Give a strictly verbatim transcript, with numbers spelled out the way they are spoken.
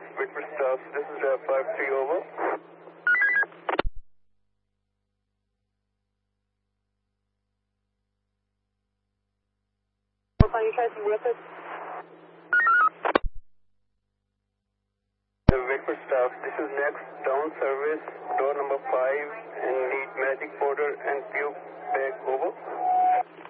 Whitford staff, this is uh, five three over. Can you try some Whitford? The Whitford staff, this is next down service, door number five, and need magic powder and puke bag over.